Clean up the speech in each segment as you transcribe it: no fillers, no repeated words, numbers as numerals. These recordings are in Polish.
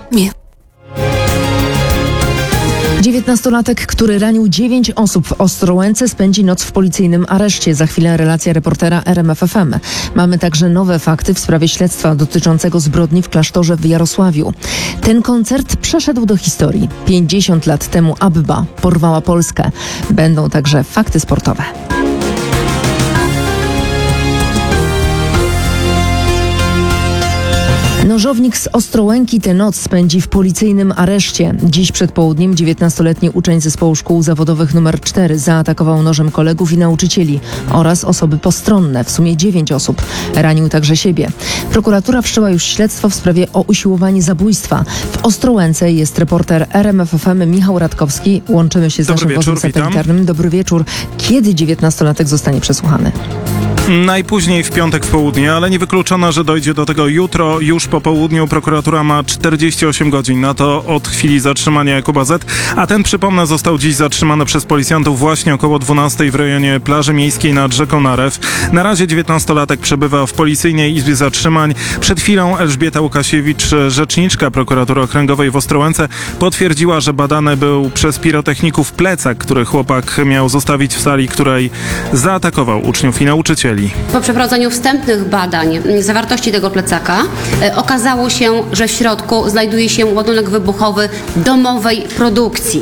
19-latek, który ranił 9 osób w Ostrołęce, spędzi noc w policyjnym areszcie. Za chwilę relacja reportera RMF FM. Mamy także nowe fakty w sprawie śledztwa dotyczącego zbrodni w klasztorze w Jarosławiu. Ten koncert przeszedł do historii. 50 lat temu Abba porwała Polskę. Będą także fakty sportowe. Nożownik z Ostrołęki tę noc spędzi w policyjnym areszcie. Dziś przed południem 19-letni uczeń zespołu szkół zawodowych nr 4 zaatakował nożem kolegów i nauczycieli oraz osoby postronne, w sumie 9 osób. Ranił także siebie. Prokuratura wszczęła już śledztwo w sprawie o usiłowanie zabójstwa. W Ostrołęce jest reporter RMF FM Michał Radkowski. Łączymy się z naszym wozem satelitarnym. Dobry wieczór. Kiedy 19-latek zostanie przesłuchany? Najpóźniej w piątek w południe, ale niewykluczone, że dojdzie do tego jutro. Już po południu prokuratura ma 48 godzin na to od chwili zatrzymania Jakuba Z. A ten, przypomnę, został dziś zatrzymany przez policjantów właśnie około 12 w rejonie plaży miejskiej nad rzeką Narew. Na razie 19-latek przebywa w Policyjnej Izbie Zatrzymań. Przed chwilą Elżbieta Łukasiewicz, rzeczniczka prokuratury okręgowej w Ostrołęce, potwierdziła, że badany był przez pirotechników plecak, który chłopak miał zostawić w sali, której zaatakował uczniów i nauczycieli. Po przeprowadzeniu wstępnych badań zawartości tego plecaka okazało się, że w środku znajduje się ładunek wybuchowy domowej produkcji.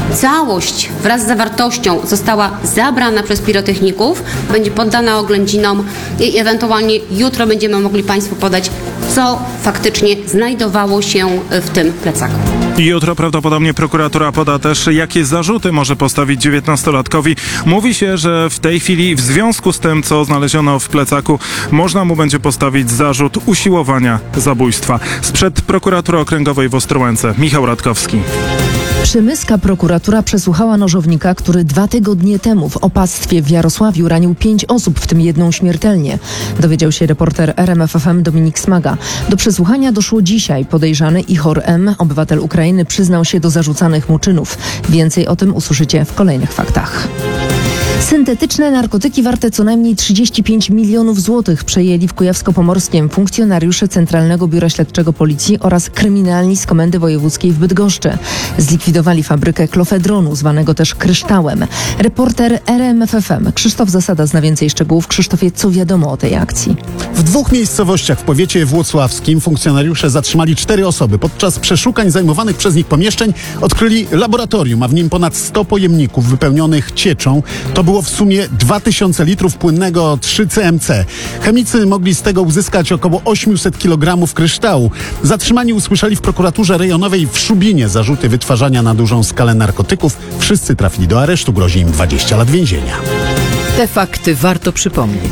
Całość wraz z zawartością została zabrana przez pirotechników, będzie poddana oględzinom i ewentualnie jutro będziemy mogli Państwu podać, co faktycznie znajdowało się w tym plecaku. Jutro prawdopodobnie prokuratura poda też, jakie zarzuty może postawić 19-latkowi. Mówi się, że w tej chwili w związku z tym, co znaleziono w plecaku, można mu będzie postawić zarzut usiłowania zabójstwa. Sprzed prokuratury okręgowej w Ostrołęce Michał Radkowski. Przemyska prokuratura przesłuchała nożownika, który 2 tygodnie temu w opactwie w Jarosławiu ranił 5 osób, w tym 1 śmiertelnie. Dowiedział się reporter RMF FM Dominik Smaga. Do przesłuchania doszło dzisiaj. Podejrzany Ihor M., obywatel Ukrainy, przyznał się do zarzucanych mu czynów. Więcej o tym usłyszycie w kolejnych faktach. Syntetyczne narkotyki warte co najmniej 35 milionów złotych przejęli w Kujawsko-Pomorskiem funkcjonariusze Centralnego Biura Śledczego Policji oraz kryminalni z Komendy Wojewódzkiej w Bydgoszczy. Zlikwidowali fabrykę klofedronu, zwanego też kryształem. Reporter RMF FM Krzysztof Zasada zna więcej szczegółów. Krzysztofie, co wiadomo o tej akcji? W 2 miejscowościach w powiecie włocławskim funkcjonariusze zatrzymali 4 osoby. Podczas przeszukań zajmowanych przez nich pomieszczeń odkryli laboratorium, a w nim ponad 100 pojemników wypełnionych cieczą. To było w sumie 2000 litrów płynnego 3CMC. Chemicy mogli z tego uzyskać około 800 kg kryształu. Zatrzymani usłyszeli w prokuraturze rejonowej w Szubinie zarzuty wytwarzania na dużą skalę narkotyków. Wszyscy trafili do aresztu, grozi im 20 lat więzienia. Te fakty warto przypomnieć.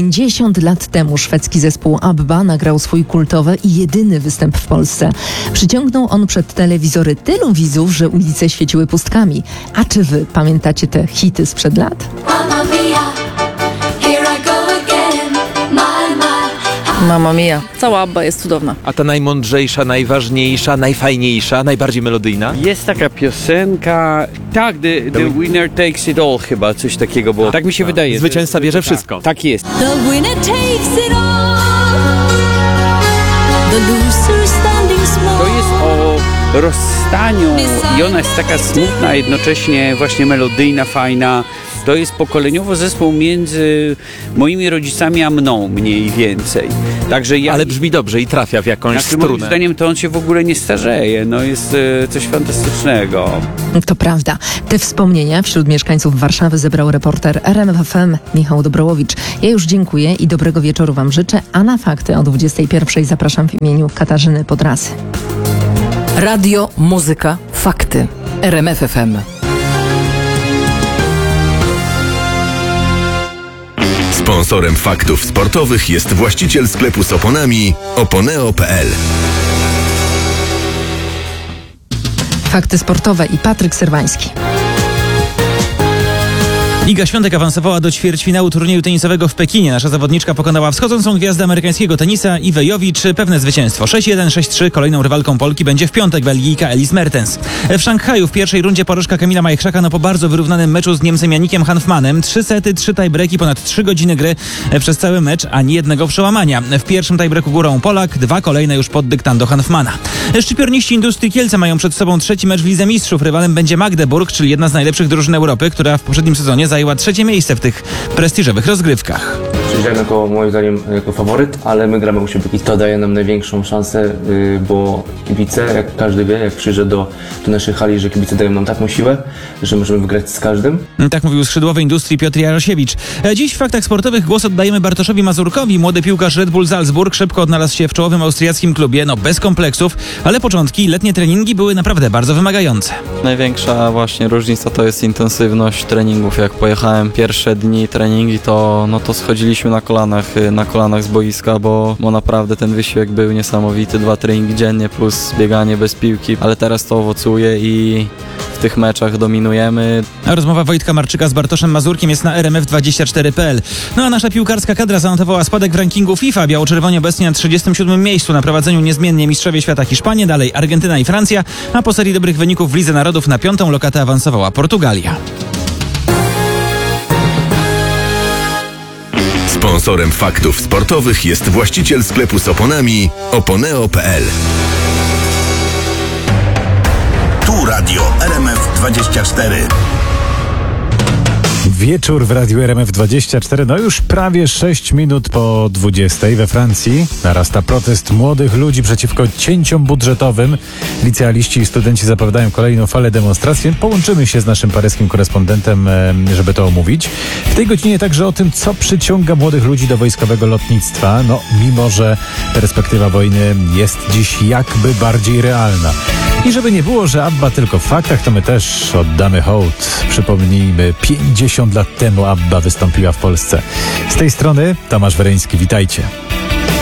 50 lat temu szwedzki zespół Abba nagrał swój kultowy i jedyny występ w Polsce. Przyciągnął on przed telewizory tylu widzów, że ulice świeciły pustkami. A czy wy pamiętacie te hity sprzed lat? Mamma mia, cała Abba jest cudowna. A ta najmądrzejsza, najważniejsza, najfajniejsza, najbardziej melodyjna? Jest taka piosenka, tak, the winner takes it all chyba, coś takiego było. Tak mi się wydaje. Zwycięzca bierze wszystko. Tak jest. The winner takes it all. The loser standing small. To jest o rozstaniu i ona jest taka smutna, a jednocześnie właśnie melodyjna, fajna. To jest pokoleniowo zespół między moimi rodzicami a mną mniej więcej. Także Ale brzmi dobrze i trafia w jakąś strunę. Moim zdaniem to on się w ogóle nie starzeje. No jest coś fantastycznego. To prawda. Te wspomnienia wśród mieszkańców Warszawy zebrał reporter RMF FM Michał Dobrołowicz. Ja już dziękuję i dobrego wieczoru wam życzę, a na fakty o 21:00 zapraszam w imieniu Katarzyny Podrasy. Radio, muzyka, fakty. RMF FM. Sponsorem faktów sportowych jest właściciel sklepu z oponami oponeo.pl. Fakty sportowe i Patryk Serwański. Iga Świątek awansowała do ćwierćfinału turnieju tenisowego w Pekinie. Nasza zawodniczka pokonała wschodzącą gwiazdę amerykańskiego tenisa Iwę Jowicz. Pewne zwycięstwo 6-1, 6-3. Kolejną rywalką Polki będzie w piątek Belgijka Elise Mertens. W Szanghaju w pierwszej rundzie porażka Kamila Majchrzaka po bardzo wyrównanym meczu z Niemcem Janikiem Hanfmanem. 3 sety, 3 tiebreaki, ponad 3 godziny gry przez cały mecz, ani jednego przełamania. W pierwszym tiebreaku górą Polak, 2 kolejne już pod dyktando Hanfmana. Szczypiorniści Industrii Kielce mają przed sobą trzeci mecz w Lidze Mistrzów. Rywalem będzie Magdeburg, czyli jedna z najlepszych drużyn Europy, która w poprzednim sezonie zajęła 3. miejsce w tych prestiżowych rozgrywkach. Przyjrzałem moim zdaniem jako faworyt, ale my gramy u siebie i to daje nam największą szansę, bo kibice, jak każdy wie, jak przyjdzie do naszej hali, że kibice dają nam taką siłę, że możemy wygrać z każdym. Tak mówił skrzydłowy Industrii Piotr Jarosiewicz. Dziś w faktach sportowych głos oddajemy Bartoszowi Mazurkowi. Młody piłkarz Red Bull Salzburg szybko odnalazł się w czołowym austriackim klubie, bez kompleksów, ale początki, letnie treningi były naprawdę bardzo wymagające. Największa właśnie różnica to jest intensywność treningów. Jak pojechałem pierwsze dni treningi, to schodziliśmy na kolanach z boiska, bo naprawdę ten wysiłek był niesamowity. 2 treningi dziennie plus bieganie bez piłki, ale teraz to owocuje i w tych meczach dominujemy. A rozmowa Wojtka Marczyka z Bartoszem Mazurkiem jest na rmf24.pl. A nasza piłkarska kadra zanotowała spadek w rankingu FIFA. Biało-czerwoni obecnie na 37. miejscu. Na prowadzeniu niezmiennie mistrzowie świata Hiszpania, dalej Argentyna i Francja, a po serii dobrych wyników w Lidze Narodów na 5. lokatę awansowała Portugalia. Sponsorem faktów sportowych jest właściciel sklepu z oponami Oponeo.pl. Tu radio RMF24. Wieczór w Radiu RMF24, już prawie 6 minut po 20 we Francji. Narasta protest młodych ludzi przeciwko cięciom budżetowym. Licealiści i studenci zapowiadają kolejną falę demonstracji. Połączymy się z naszym paryskim korespondentem, żeby to omówić. W tej godzinie także o tym, co przyciąga młodych ludzi do wojskowego lotnictwa. Mimo że perspektywa wojny jest dziś jakby bardziej realna. I żeby nie było, że ABBA tylko w faktach, to my też oddamy hołd. Przypomnijmy, 50 lat temu ABBA wystąpiła w Polsce. Z tej strony Tomasz Wereński, witajcie.